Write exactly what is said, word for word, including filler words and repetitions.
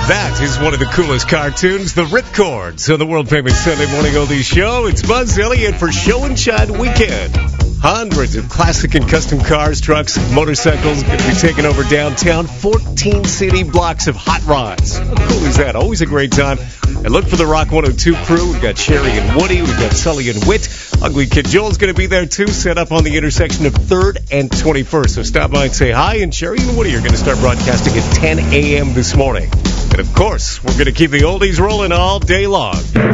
That is one of the coolest cartoons, the Ripcords, on the world-famous Sunday Morning Oldies show. It's Buzz Elliott for Show and Shine Weekend. Hundreds of classic and custom cars, trucks, motorcycles going to be taking over downtown. fourteen city blocks of hot rods. How cool is that? Always a great time. And look for the Rock one oh two crew. We've got Sherry and Woody. We've got Sully and Whit. Ugly Kid Joel's going to be there, too, set up on the intersection of third and twenty-first. So stop by and say hi. And Sherry and Woody are going to start broadcasting at ten a.m. this morning. And, of course, we're going to keep the oldies rolling all day long.